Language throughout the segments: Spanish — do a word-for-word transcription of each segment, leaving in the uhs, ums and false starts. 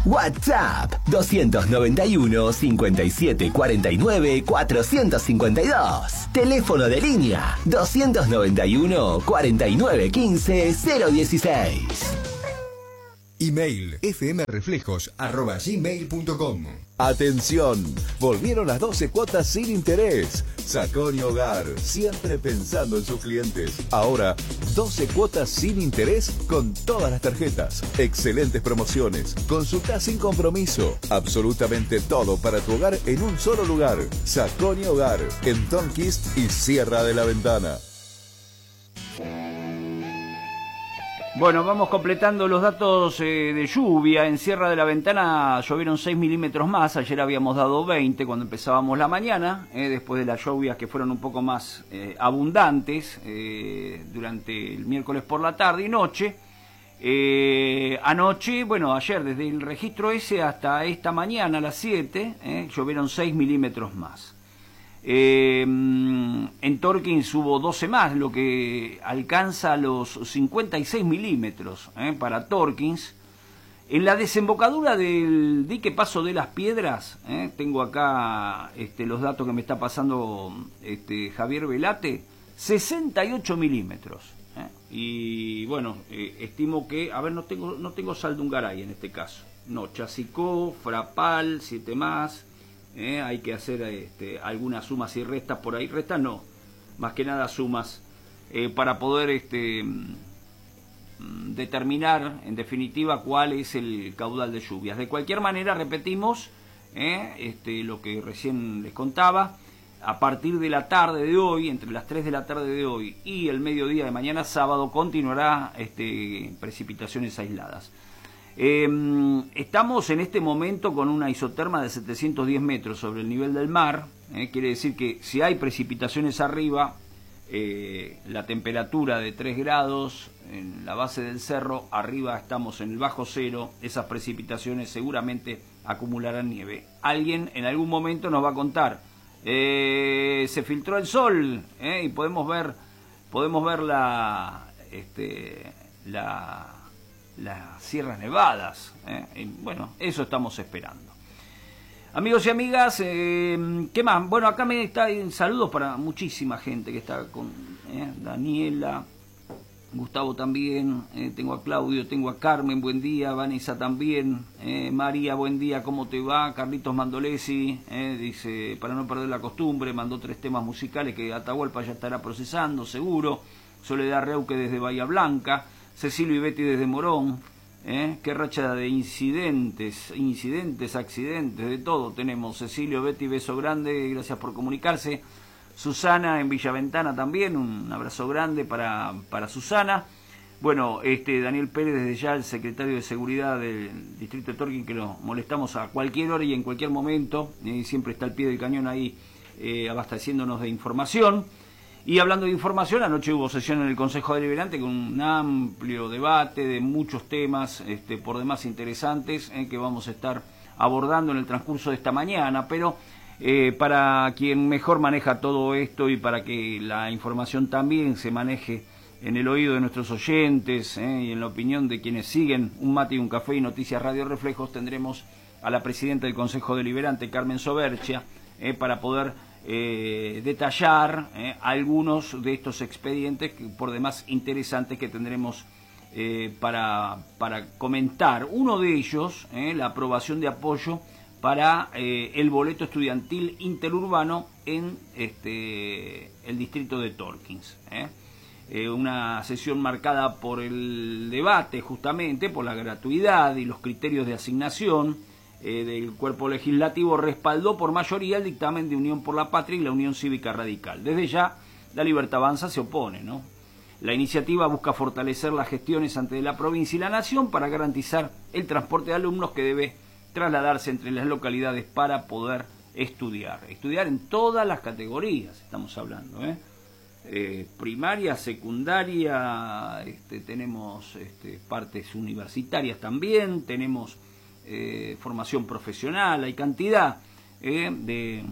WhatsApp dos nueve uno, cinco siete cuatro nueve, cuatro cinco dos. Teléfono de línea dos nueve uno, cuarenta y nueve quince, cero dieciséis. Email fmreflejos arroba gmail punto com. Atención, volvieron las doce cuotas sin interés. Saconi Hogar, siempre pensando en sus clientes. Ahora, doce cuotas sin interés con todas las tarjetas. Excelentes promociones, consulta sin compromiso. Absolutamente todo para tu hogar en un solo lugar. Saconi Hogar, en Tonquist y Sierra de la Ventana. Bueno, vamos completando los datos eh, de lluvia. En Sierra de la Ventana llovieron seis milímetros más. Ayer habíamos dado veinte cuando empezábamos la mañana, eh, después de las lluvias que fueron un poco más eh, abundantes eh, durante el miércoles por la tarde y noche. Eh, anoche, bueno, ayer desde el registro ese hasta esta mañana a las siete, eh, llovieron seis milímetros más. Eh, en Torkins hubo doce más, lo que alcanza los cincuenta y seis milímetros eh, para Torkins. En la desembocadura del dique Paso de las Piedras, eh, tengo acá este, los datos que me está pasando este, Javier Velate, sesenta y ocho milímetros. Eh, y bueno, eh, estimo que, a ver, no tengo, no tengo Saldungaray en este caso. No, Chasicó, Frapal, siete más. Eh, hay que hacer este, algunas sumas y restas por ahí, restas no, más que nada sumas, eh, para poder este, mm, determinar en definitiva cuál es el caudal de lluvias. De cualquier manera, repetimos eh, este, lo que recién les contaba. A partir de la tarde de hoy, entre las tres de la tarde de hoy y el mediodía de mañana sábado, continuará este, precipitaciones aisladas. Eh, estamos en este momento con una isoterma de setecientos diez metros sobre el nivel del mar. Eh, quiere decir que si hay precipitaciones arriba, eh, la temperatura de tres grados en la base del cerro, arriba estamos en el bajo cero, esas precipitaciones seguramente acumularán nieve. Alguien en algún momento nos va a contar, eh, se filtró el sol eh, y podemos ver, podemos ver la, este, la las Sierras Nevadas, ¿eh? Y bueno, eso estamos esperando. Amigos y amigas, eh, ¿qué más? Bueno, acá me está saludos para muchísima gente que está con eh, Daniela, Gustavo también, eh, tengo a Claudio, tengo a Carmen, buen día, Vanessa también, eh, María, buen día, ¿cómo te va? Carlitos Mandolesi, eh, dice, para no perder la costumbre, mandó tres temas musicales que Atahualpa ya estará procesando, seguro. Soledad Reuque desde Bahía Blanca, Cecilio y Betty desde Morón, ¿eh? Qué racha de incidentes, incidentes, accidentes, de todo tenemos. Cecilio, Betty, beso grande, gracias por comunicarse. Susana en Villaventana también, un abrazo grande para, para Susana. Bueno, este Daniel Pérez desde ya, el secretario de Seguridad del Distrito de Torquín, que lo molestamos a cualquier hora y en cualquier momento, y siempre está al pie del cañón ahí eh, abasteciéndonos de información. Y hablando de información, anoche hubo sesión en el Consejo Deliberante con un amplio debate de muchos temas, este, por demás interesantes, eh, que vamos a estar abordando en el transcurso de esta mañana, pero eh, para quien mejor maneja todo esto y para que la información también se maneje en el oído de nuestros oyentes eh, y en la opinión de quienes siguen Un Mate y un Café y Noticias Radio Reflejos, tendremos a la presidenta del Consejo Deliberante, Carmen Soberchia, eh, para poder Eh, detallar eh, algunos de estos expedientes que, por demás interesantes, que tendremos eh, para, para comentar. Uno de ellos, eh, la aprobación de apoyo para eh, el boleto estudiantil interurbano en este, el distrito de Torkins. Eh. Eh, una sesión marcada por el debate, justamente por la gratuidad y los criterios de asignación Eh, del cuerpo legislativo. Respaldó por mayoría el dictamen de Unión por la Patria y la Unión Cívica Radical. Desde ya, la Libertad Avanza se opone, ¿no? La iniciativa busca fortalecer las gestiones ante la provincia y la nación para garantizar el transporte de alumnos que debe trasladarse entre las localidades para poder estudiar. Estudiar en todas las categorías, estamos hablando, ¿eh? Eh, primaria, secundaria, este, tenemos este, partes universitarias también, tenemos Eh, formación profesional, hay cantidad eh, de,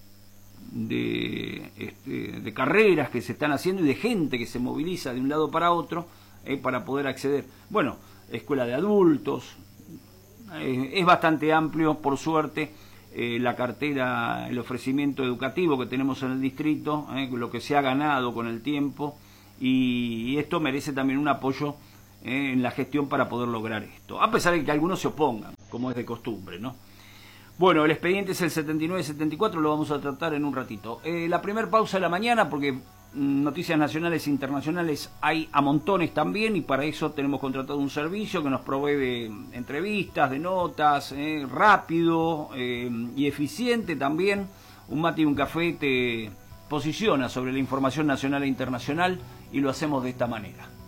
de, este, de carreras que se están haciendo y de gente que se moviliza de un lado para otro eh, para poder acceder. Bueno, escuela de adultos, Eh, es bastante amplio, por suerte, eh, la cartera, el ofrecimiento educativo que tenemos en el distrito, eh, lo que se ha ganado con el tiempo, y, y esto merece también un apoyo eh, en la gestión para poder lograr esto, a pesar de que algunos se opongan, como es de costumbre, ¿no? Bueno, el expediente es el setenta y nueve setenta y cuatro, lo vamos a tratar en un ratito. Eh, la primer pausa de la mañana, porque mm, noticias nacionales e internacionales hay a montones también, y para eso tenemos contratado un servicio que nos provee de entrevistas, de notas, eh, rápido eh, y eficiente también. Un mate y un café te posiciona sobre la información nacional e internacional, y lo hacemos de esta manera.